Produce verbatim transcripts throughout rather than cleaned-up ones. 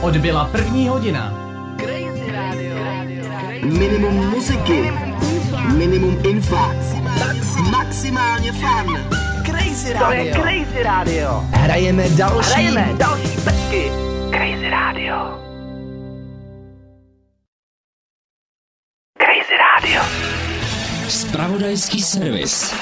Odbyla první hodina. Crazy Radio. Minimum muziky, minimum infa, maximálně fun. Crazy Radio. To je Crazy Radio. Hrajeme další. Hrajeme další pecky. Crazy Radio. Crazy Radio. Zpravodajský servis.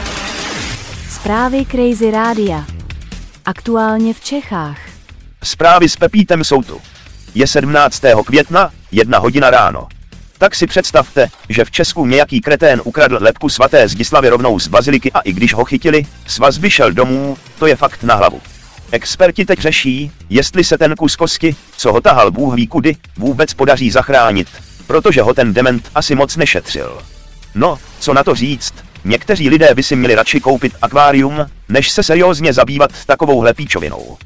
Zprávy Crazy Rádia. Aktuálně v Čechách. Zprávy s Pepítem jsou tu. Je sedmnáctého května, jedna hodina ráno. Tak si představte, že v Česku nějaký kretén ukradl lebku svaté Zdislavy rovnou z baziliky a i když ho chytili, svaz by šel domů, to je fakt na hlavu. Experti teď řeší, jestli se ten kus kosti, co ho tahal Bůh ví kudy, vůbec podaří zachránit, protože ho ten dement asi moc nešetřil. No, co na to říct, někteří lidé by si měli radši koupit akvárium, než se seriózně zabývat takovouhle píčovinou.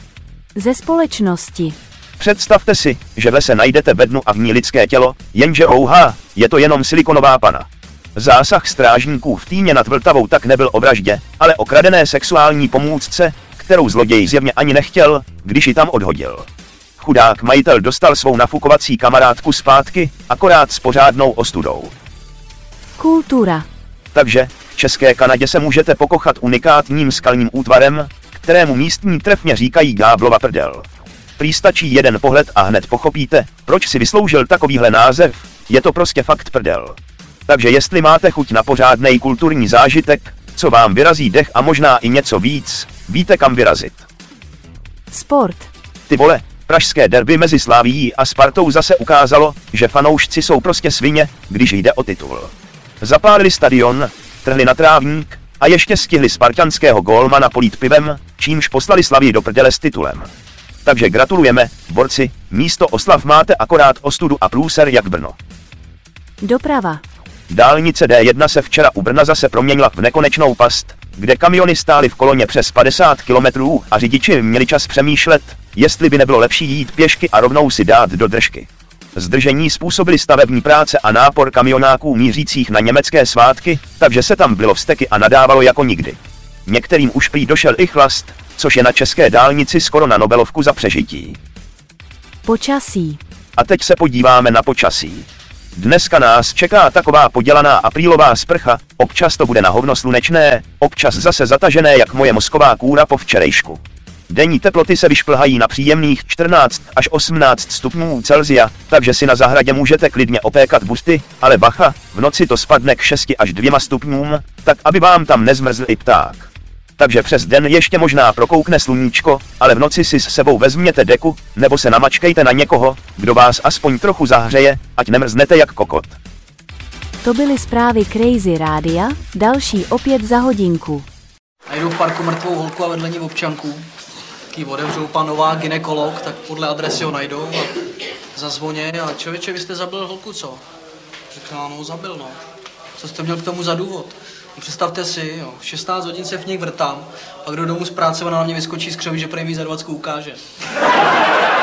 Ze společnosti. Představte si, že v lese najdete bednu a v ní lidské tělo, jenže ouha, je to jenom silikonová pana. Zásah strážníků v týně nad Vltavou tak nebyl o vraždě, ale o kradené sexuální pomůcce, kterou zloděj zjevně ani nechtěl, když ji tam odhodil. Chudák majitel dostal svou nafukovací kamarádku zpátky, akorát s pořádnou ostudou. Kultura. Takže v České Kanadě se můžete pokochat unikátním skalním útvarem, kterému místní trefně říkají Gáblova prdel. Prý stačí jeden pohled a hned pochopíte, proč si vysloužil takovýhle název, je to prostě fakt prdel. Takže jestli máte chuť na pořádnej kulturní zážitek, co vám vyrazí dech a možná i něco víc, víte kam vyrazit. Sport. Ty vole, pražské derby mezi Slavií a Spartou zase ukázalo, že fanoušci jsou prostě svině, když jde o titul. Zapálili stadion, trhli na trávník a ještě stihli spartanského gólmana polít pivem, čímž poslali Slavii do prdele s titulem. Takže gratulujeme, borci, místo oslav máte akorát ostudu a průser jak Brno. Doprava. Dálnice D jedna se včera u Brna zase proměnila v nekonečnou past, kde kamiony stály v koloně přes padesát kilometrů a řidiči měli čas přemýšlet, jestli by nebylo lepší jít pěšky a rovnou si dát do držky. Zdržení způsobily stavební práce a nápor kamionáků mířících na německé svátky, takže se tam bylo vzteky a nadávalo jako nikdy. Některým už prý došel i chlast, což je na české dálnici skoro na Nobelovku za přežití. Počasí. A teď se podíváme na počasí. Dneska nás čeká taková podělaná aprílová sprcha, občas to bude na hovno slunečné, občas zase zatažené jak moje mozková kůra po včerejšku. Denní teploty se vyšplhají na příjemných čtrnáct až osmnáct stupňů Celsia, takže si na zahradě můžete klidně opékat busty, ale bacha, v noci to spadne k šesti až dvěma stupňům, tak aby vám tam nezmrzl i pták. Takže přes den ještě možná prokoukne sluníčko, ale v noci si s sebou vezměte deku, nebo se namačkejte na někoho, kdo vás aspoň trochu zahřeje, ať nemrznete jak kokot. To byly zprávy Crazy Rádia, další opět za hodinku. Najdou v parku mrtvou holku a vedle ní občanku. Taký otevřou pan Novák, gynekolog, tak podle adresy ho najdou a zazvoně a člověče, vy jste zabil holku, co? Řekl, no zabil, no. Co jste měl k tomu za důvod? No, představte si, jo, v šestnáct hodin se v nich vrtám, pak jdu domů z práce, ona na mě vyskočí z křoví, že prej mi za dvacku ukáže.